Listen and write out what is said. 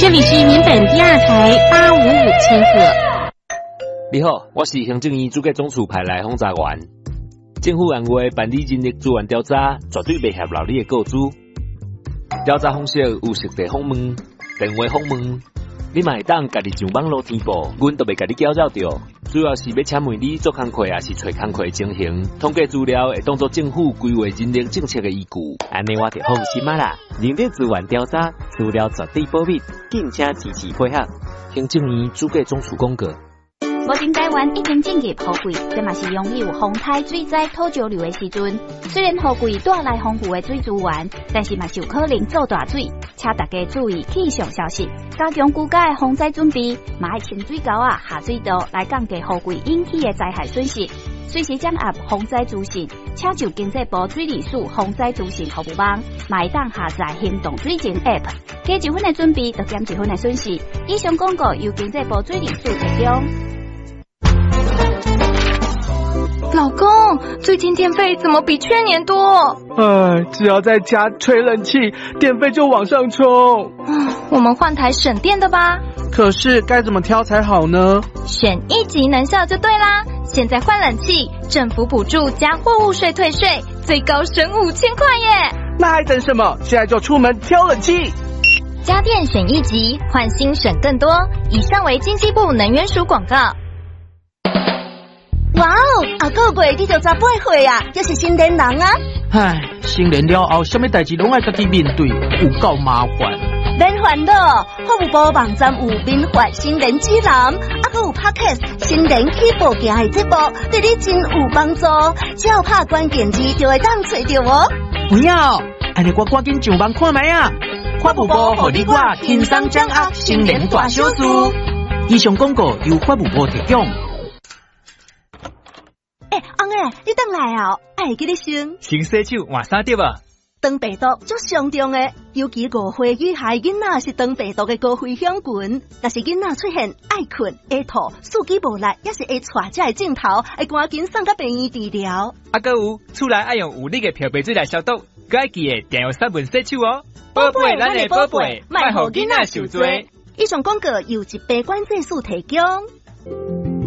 这里是民本第二台855千赫。 你好，我是行政院主计总处派来轰炸员。政府按月办理人力资源调查，绝对袂泄露你的个资。调查方式有实地访问、电话访问，你嘛会当家己上网络填报，阮都袂甲你搅扰着。主要是要请问你做工课，也是找工课的情形，统计资料会当作政府规划人力政策的依据。 安尼我就放心啦。人力资源调查资料绝对保密，敬请支持配合。 行政院主计总处公告。 目前台湾已经进入雨季，这嘛是拥有风台、水灾、土石流的时阵。虽然雨季带来丰富的水资源，但是嘛是有可能造大水，请大家注意气象消息，加强居家的防灾准备，嘛爱清水沟下水道来降低雨季引起的灾害损失。随时掌握防灾资讯，请就经济部水利署防灾资讯服务网，嘛会当下载行动水情 App， 加一分的准备，就减一分的损失。以上广告由经济部水利署提供。 老公，最近电费怎么比去年多？ 只要在家吹冷气，电费就往上冲。 我们换台省电的吧。 可是该怎么挑才好呢？ 选一级能效就对啦。现在换冷气，政府补助加货物税退税，最高省5000块耶！ 那还等什么？现在就出门挑冷气。 家电选一级，换新省更多。以上为经济部能源署广告。 哇哦，啊个月你就18岁啊，这是新年人啊！ 唉，成年了后，什么代志拢爱家己面对，有够麻烦。 免烦恼，服务部网站有免费新年指南，还有 Podcast 新年起步行的节目，对你真有帮助。只要拍关键字就会当找到哦。 不要，安尼我赶紧上网看卖啊！ 服务部互你我轻松掌握新年大小事。 以上广告由服务部提供。 翁诶，你等来哦，爱记你先洗手换衫对吧？ 肠病毒足严重诶，尤其5岁以下囡仔是肠病毒的高危险群。若是囡仔出现爱困、会吐、四肢无力，也是会带这个镜头，会赶紧送到病院治疗。 还有厝内爱用有力的漂白水来消毒，该记得定要3分洗手哦。宝贝，咱的宝贝，莫互囡仔受罪。 以上广告由一杯管制署提供。